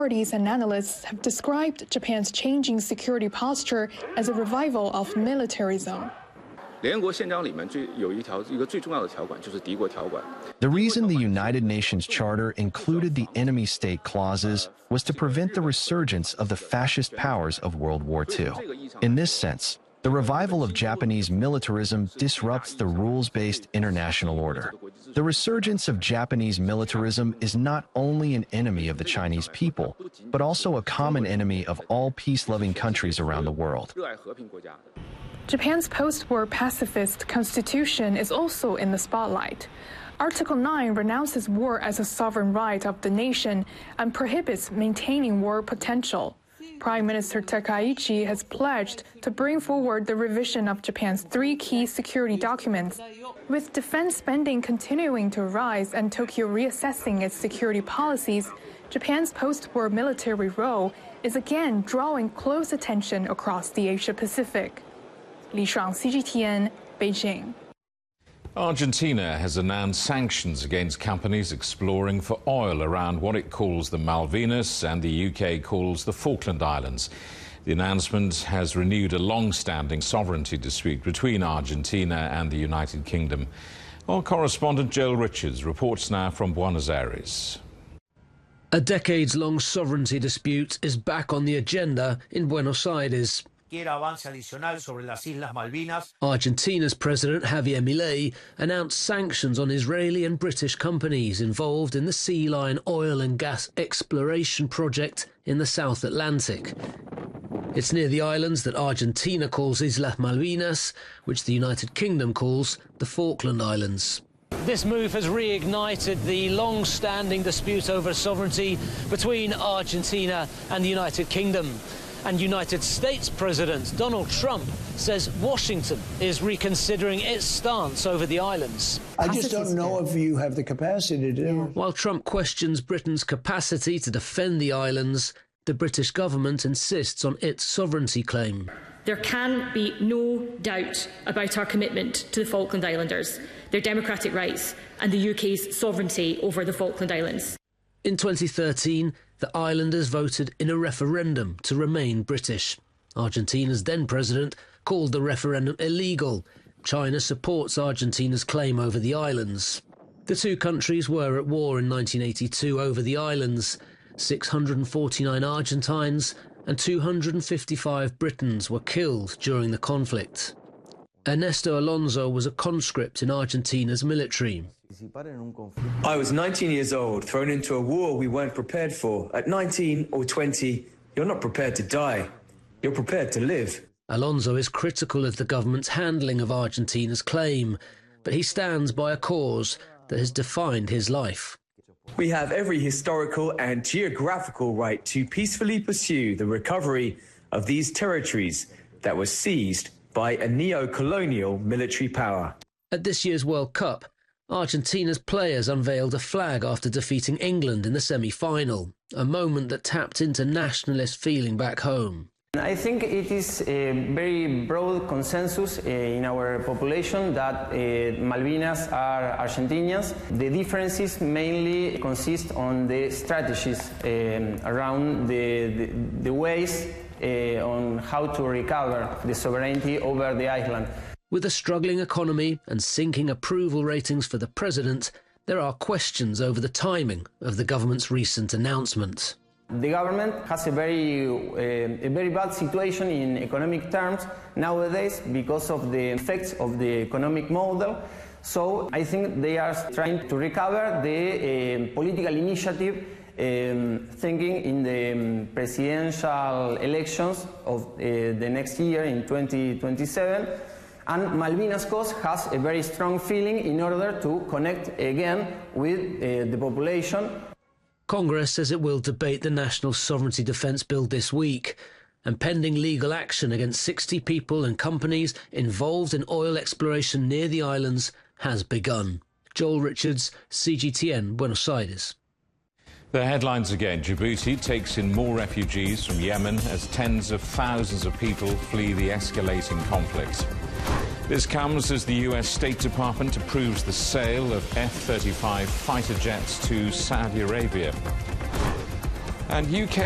Authorities and analysts have described Japan's changing security posture as a revival of militarism. The reason the United Nations Charter included the enemy state clauses was to prevent the resurgence of the fascist powers of World War II. In this sense, the revival of Japanese militarism disrupts the rules-based international order. The resurgence of Japanese militarism is not only an enemy of the Chinese people, but also a common enemy of all peace-loving countries around the world. Japan's post-war pacifist constitution is also in the spotlight. Article 9 renounces war as a sovereign right of the nation and prohibits maintaining war potential. Prime Minister Takaichi has pledged to bring forward the revision of Japan's 3 key security documents. With defense spending continuing to rise and Tokyo reassessing its security policies, Japan's post-war military role is again drawing close attention across the Asia-Pacific. Li Shuang, CGTN, Beijing. Argentina has announced sanctions against companies exploring for oil around what it calls the Malvinas and the UK calls the Falkland Islands. The announcement has renewed a long-standing sovereignty dispute between Argentina and the United Kingdom. Our correspondent Joel Richards reports now from Buenos Aires. A decades-long sovereignty dispute is back on the agenda in Buenos Aires. Argentina's President Javier Milei announced sanctions on Israeli and British companies involved in the Sea Lion oil and gas exploration project in the South Atlantic. It's near the islands that Argentina calls Islas Malvinas, which the United Kingdom calls the Falkland Islands. This move has reignited the long-standing dispute over sovereignty between Argentina and the United Kingdom. And United States President Donald Trump says Washington is reconsidering its stance over the islands. I just don't know if you have the capacity to do it. While Trump questions Britain's capacity to defend the islands, the British government insists on its sovereignty claim. There can be no doubt about our commitment to the Falkland Islanders, their democratic rights and the UK's sovereignty over the Falkland Islands. In 2013, the islanders voted in a referendum to remain British. Argentina's then president called the referendum illegal. China supports Argentina's claim over the islands. The two countries were at war in 1982 over the islands. 649 Argentines and 255 Britons were killed during the conflict. Ernesto Alonso was a conscript in Argentina's military. I was 19 years old, thrown into a war we weren't prepared for. At 19 or 20, you're not prepared to die. You're prepared to live. Alonso is critical of the government's handling of Argentina's claim, but he stands by a cause that has defined his life. We have every historical and geographical right to peacefully pursue the recovery of these territories that were seized by a neo-colonial military power. At this year's World Cup, Argentina's players unveiled a flag after defeating England in the semi-final, a moment that tapped into nationalist feeling back home. I think it is a very broad consensus in our population that Malvinas are Argentinians. The differences mainly consist on the strategies around the ways on how to recover the sovereignty over the island. With a struggling economy and sinking approval ratings for the president, there are questions over the timing of the government's recent announcement. The government has a very bad situation in economic terms nowadays because of the effects of the economic model. So I think they are trying to recover the political initiative, thinking in the presidential elections of the next year in 2027. And Malvinas cause has a very strong feeling in order to connect again with the population. Congress says it will debate the National Sovereignty Defence Bill this week, and pending legal action against 60 people and companies involved in oil exploration near the islands has begun. Joel Richards, CGTN, Buenos Aires. The headlines again. Djibouti takes in more refugees from Yemen as tens of thousands of people flee the escalating conflict. This comes as the US State Department approves the sale of F-35 fighter jets to Saudi Arabia. And UK